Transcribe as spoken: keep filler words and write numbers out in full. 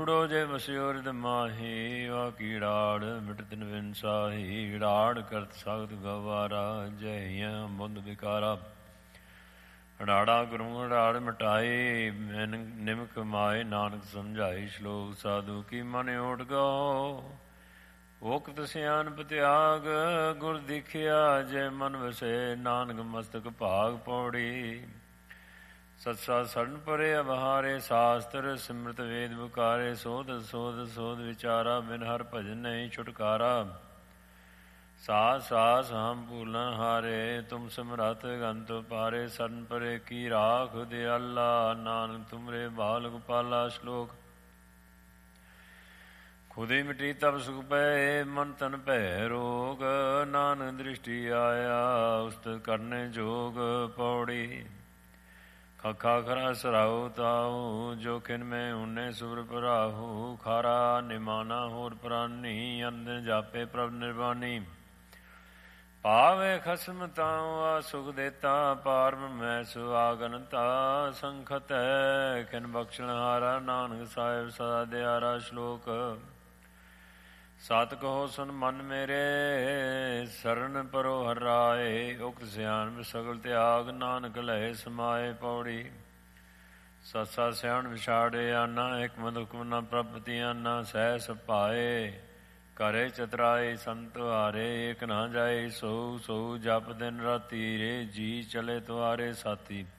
ਕੂੜੋ ਜੇ ਵਸਿਓ ਰਿਦ ਮਾਹੀ, ਵਾ ਕੀੜਾੜ ਮਿਟਤ ਨਵਿਨ ਸਾਹੀ। ੜਾੜ ਕਰਤ ਸਗਤ ਗਵਾਰਾ, ਜੈ ਹਿਆ ਬੁੱਧ ਵਿਕਾਰਾ। ੜਾੜਾ ਗੁਰੂ ੜਾੜ ਮਿਟਾਈ, ਮੈਨ ਨਿਮਕ ਮਾਏ ਨਾਨਕ ਸਮਝਾਈ। ਸ਼ਲੋਕ ਸਾਧੂ ਕੀ ਮਨ ਓਟ ਗਓ, ਉਕਤ ਸਿਆਣਪ ਤਿਆਗ। ਗੁਰ ਦਿਖਿਆ ਜੈ ਮਨ ਵਸੇ, ਨਾਨਕ ਮਸਤਕ ਭਾਗ ਪੌੜੀ। ਸਤਸਾ ਸਰਨ ਪਰੇ ਅਵਹਾਰੇ, ਸ਼ਾਸਤਰ ਸਿਮਰਤ ਵੇਦ ਬੁਕਾਰੇ। ਸੋਧ ਸੋਧ ਸੋਧ ਵਿਚਾਰਾ, ਬਿਨ ਹਰ ਭਜਨ ਨਹੀਂ ਛੁਟਕਾਰਾ। ਸਾਸ ਸਾਸ ਹਮ ਭੂਲਨ ਹਾਰੇ, ਤੁਮ ਸਿਮਰਤ ਗੰਤ ਪਾਰੇ। ਸਰਨ ਪਰੇ ਕੀ ਰਾਖ ਦਿਆਲਾ, ਨਾਨਕ ਤੁਮਰੇ ਬਾਲ ਗੋਪਾਲਾ। ਸ਼ਲੋਕ ਖੁਦੀ ਮਿਟੀ ਤਬ ਸੁਖ ਪਏ, ਮਨ ਤਨ ਭੈ ਰੋਗ। ਨਾਨਕ ਦ੍ਰਿਸ਼ਟੀ ਆਇਆ, ਉਸਤਤ ਕਰਨੇ ਜੋਗ ਪੌੜੀ। ਖਖਾ ਖਰਾ ਸਰਾਉ ਤਾਉ, ਜੋ ਖਿਨ ਮੈਂ ਉਨੇ ਸੁਰ ਭਰਾਹੂ। ਖਾਰਾ ਨਿਮਾਨਾ ਹੋਰ ਪ੍ਰਾਨੀ, ਅੰਦਰ ਜਾਪੇ ਪ੍ਰਭ ਨਿਰਵਾਨੀ। ਪਾਵੇ ਖਸਮ ਤਾਉ ਆ ਸੁਖ ਦੇਤਾ, ਪਾਰ ਮੈਂ ਸੁਆਗਨਤਾ। ਸੰਖਤ ਹੈ ਖਿਨ ਬਖਸ਼ਣ ਹਾਰਾ, ਨਾਨਕ ਸਾਹਿਬ ਸਦਾ ਦਿਆਰਾ। ਸ਼ਲੋਕ ਸਤ ਕਹੋ ਸੁਨ ਮਨ ਮੇਰੇ, ਸਰਨ ਪਰੋ ਹਰ ਰਾਏ। ਉਕਤ ਸਿਆਣ ਸਗਲ ਤਿਆਗ, ਨਾਨਕ ਲਏ ਸਮਾਏ ਪੌੜੀ। ਸਤਸਾ ਸਿਆਣ ਵਿਛਾੜੇ ਆਨਾ, ਇਕ ਮਨੁਖ ਨਾ ਪ੍ਰਭਤੀ ਆਨਾ। ਸਹਿ ਸਪਾਏ ਕਰੇ ਚਤਰਾਏ, ਸੰਤ ਹਾਰੇ। ਇਕ ਨਾ ਜਾਏ ਸੋ ਸੋ, ਜਪ ਦਿਨ ਰਾਤੀ ਰੇ। ਜੀ ਚਲੇ ਤੁਆਰੇ ਸਾਥੀ।